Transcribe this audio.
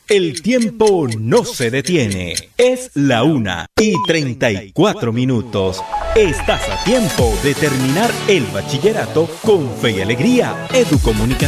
El tiempo no se detiene. Es la 1:34. Estás a tiempo de terminar el bachillerato con fe y alegría. Educomunicación.